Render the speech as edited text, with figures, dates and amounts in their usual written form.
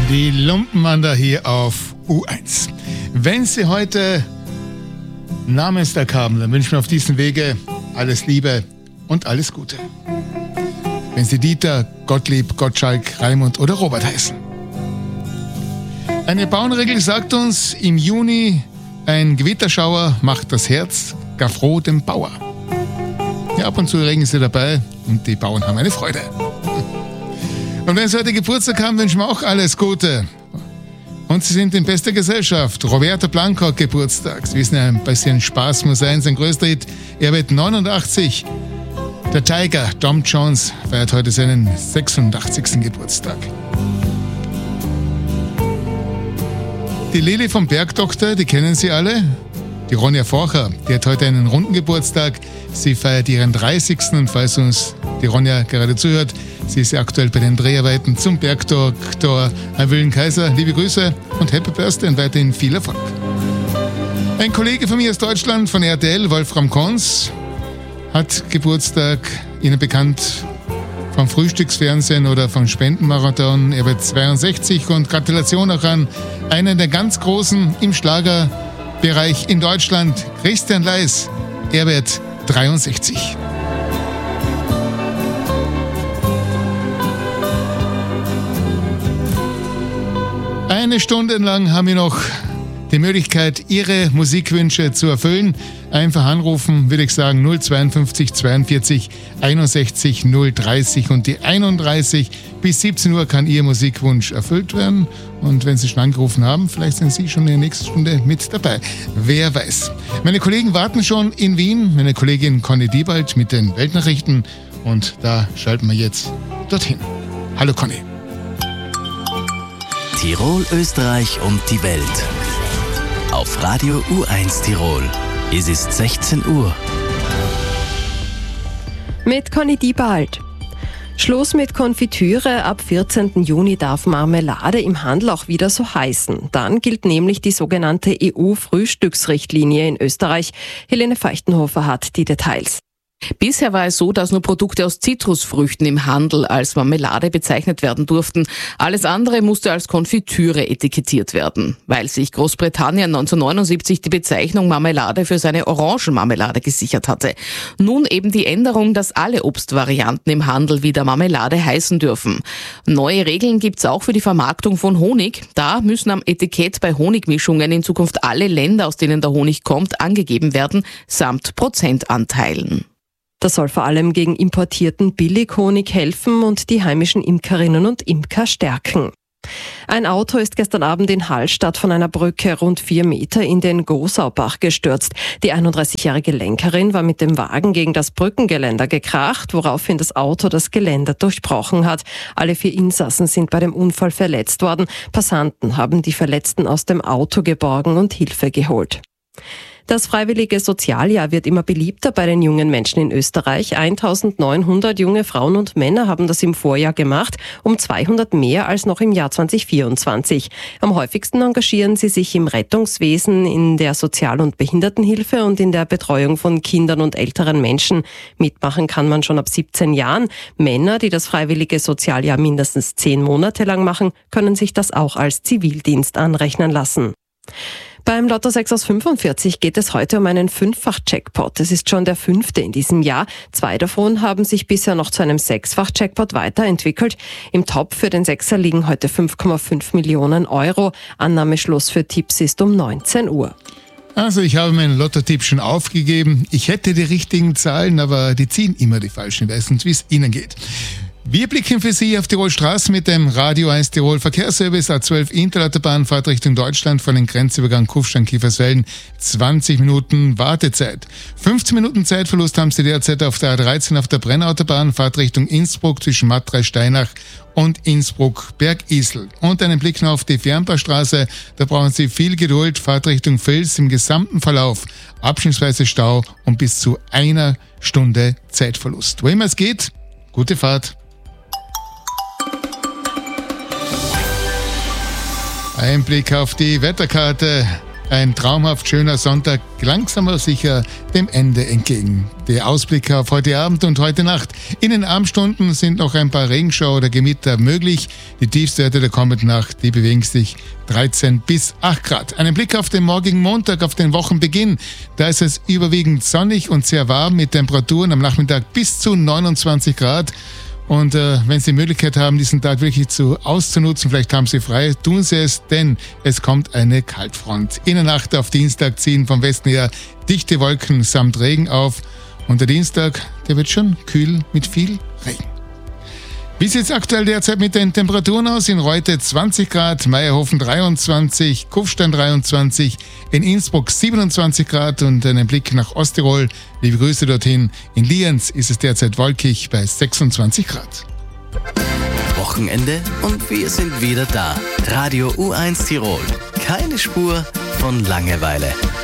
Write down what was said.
Die Lumpenwander hier auf U1. Wenn Sie heute Namenstag haben, dann wünschen wir auf diesem Wege alles Liebe und alles Gute. Wenn Sie Dieter, Gottlieb, Gottschalk, Raimund oder Robert heißen. Eine Bauernregel sagt uns, im Juni ein Gewitterschauer macht das Herz gar froh dem Bauer. Ja, ab und zu regen sie dabei und die Bauern haben eine Freude. Und wenn Sie heute Geburtstag haben, wünschen wir auch alles Gute. Und Sie sind in bester Gesellschaft. Roberto Blanco hat Geburtstag. Sie wissen ja, ein bisschen Spaß muss sein. Sein größter Hit, er wird 89. Der Tiger, Tom Jones, feiert heute seinen 86. Geburtstag. Die Lili vom Bergdoktor, die kennen Sie alle. Die Ronja Forcher, die hat heute einen runden Geburtstag. Sie feiert ihren 30. Und falls uns die Ronja gerade zuhört, sie ist ja aktuell bei den Dreharbeiten zum Bergdoktor Wilhelm Kaiser. Liebe Grüße und Happy Birthday und weiterhin viel Erfolg. Ein Kollege von mir aus Deutschland, von RTL, Wolfram Kons, hat Geburtstag, Ihnen bekannt vom Frühstücksfernsehen oder vom Spendenmarathon. Er wird 62 und Gratulation auch an einen der ganz Großen im Schlagerbereich in Deutschland, Christian Leis. Er wird 63. Eine Stunde lang haben wir noch die Möglichkeit, Ihre Musikwünsche zu erfüllen. Einfach anrufen, würde ich sagen, 052 42 61 030 und die 31. Bis 17 Uhr kann Ihr Musikwunsch erfüllt werden. Und wenn Sie schon angerufen haben, vielleicht sind Sie schon in der nächsten Stunde mit dabei. Wer weiß. Meine Kollegen warten schon in Wien. Meine Kollegin Conny Diebald mit den Weltnachrichten. Und da schalten wir jetzt dorthin. Hallo Conny. Tirol, Österreich und die Welt. Auf Radio U1 Tirol. Es ist 16 Uhr. Mit Conny Diebald. Schluss mit Konfitüre. Ab 14. Juni darf Marmelade im Handel auch wieder so heißen. Dann gilt nämlich die sogenannte EU-Frühstücksrichtlinie in Österreich. Helene Feuchtenhofer hat die Details. Bisher war es so, dass nur Produkte aus Zitrusfrüchten im Handel als Marmelade bezeichnet werden durften. Alles andere musste als Konfitüre etikettiert werden. Weil sich Großbritannien 1979 die Bezeichnung Marmelade für seine Orangenmarmelade gesichert hatte. Nun eben die Änderung, dass alle Obstvarianten im Handel wieder Marmelade heißen dürfen. Neue Regeln gibt's auch für die Vermarktung von Honig. Da müssen am Etikett bei Honigmischungen in Zukunft alle Länder, aus denen der Honig kommt, angegeben werden, samt Prozentanteilen. Das soll vor allem gegen importierten Billighonig helfen und die heimischen Imkerinnen und Imker stärken. Ein Auto ist gestern Abend in Hallstatt von einer Brücke rund 4 Meter in den Gosaubach gestürzt. Die 31-jährige Lenkerin war mit dem Wagen gegen das Brückengeländer gekracht, woraufhin das Auto das Geländer durchbrochen hat. Alle 4 Insassen sind bei dem Unfall verletzt worden. Passanten haben die Verletzten aus dem Auto geborgen und Hilfe geholt. Das freiwillige Sozialjahr wird immer beliebter bei den jungen Menschen in Österreich. 1900 junge Frauen und Männer haben das im Vorjahr gemacht, um 200 mehr als noch im Jahr 2024. Am häufigsten engagieren sie sich im Rettungswesen, in der Sozial- und Behindertenhilfe und in der Betreuung von Kindern und älteren Menschen. Mitmachen kann man schon ab 17 Jahren. Männer, die das freiwillige Sozialjahr mindestens 10 Monate lang machen, können sich das auch als Zivildienst anrechnen lassen. Beim Lotto 6 aus 45 geht es heute um einen 5-fach-Jackpot. Es ist schon der 5. in diesem Jahr. 2 davon haben sich bisher noch zu einem 6-fach-Jackpot weiterentwickelt. Im Topf für den 6er liegen heute 5,5 Millionen Euro. Annahmeschluss für Tipps ist um 19 Uhr. Also ich habe meinen Lotto-Tipp schon aufgegeben. Ich hätte die richtigen Zahlen, aber die ziehen immer die falschen. Ich weiß nicht, wie es Ihnen geht. Wir blicken für Sie auf Tirol Straßen mit dem Radio 1 Tirol Verkehrsservice. A12 Interautobahn, Fahrt Richtung Deutschland von den Grenzübergang Kufstein-Kiefersfelden. 20 Minuten Wartezeit. 15 Minuten Zeitverlust haben Sie derzeit auf der A13 auf der Brennautobahn, Fahrt Richtung Innsbruck zwischen Matrei-Steinach und Innsbruck-Bergisel. Und einen Blick noch auf die Fernbahnstraße. Da brauchen Sie viel Geduld. Fahrt Richtung Vils im gesamten Verlauf. Abschnittsweise Stau und bis zu 1 Stunde Zeitverlust. Wo immer es geht, gute Fahrt. Ein Blick auf die Wetterkarte. Ein traumhaft schöner Sonntag, langsam aber sicher dem Ende entgegen. Der Ausblick auf heute Abend und heute Nacht. In den Abendstunden sind noch ein paar Regenschauer oder Gewitter möglich. Die Tiefstwerte der kommenden Nacht, die bewegen sich 13 bis 8 Grad. Einen Blick auf den morgigen Montag, auf den Wochenbeginn. Da ist es überwiegend sonnig und sehr warm mit Temperaturen am Nachmittag bis zu 29 Grad. Und wenn Sie die Möglichkeit haben, diesen Tag wirklich auszunutzen, vielleicht haben Sie frei, tun Sie es, denn es kommt eine Kaltfront. In der Nacht auf Dienstag ziehen vom Westen her dichte Wolken samt Regen auf. Und der Dienstag, der wird schon kühl mit viel Regen. Wie sieht es aktuell derzeit mit den Temperaturen aus? In Reute 20 Grad, Meierhofen 23, Kufstein 23, in Innsbruck 27 Grad und einen Blick nach Osttirol. Liebe Grüße dorthin. In Lienz ist es derzeit wolkig bei 26 Grad. Wochenende und wir sind wieder da. Radio U1 Tirol. Keine Spur von Langeweile.